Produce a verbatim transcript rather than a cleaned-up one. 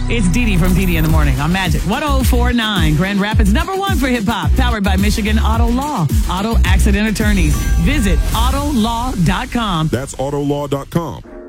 It's Dee Dee from Dee Dee in the Morning on Magic one oh four point nine. Grand Rapids, number one for hip hop. Powered by Michigan Auto Law. Auto accident attorneys. Visit auto law dot com. That's auto law dot com.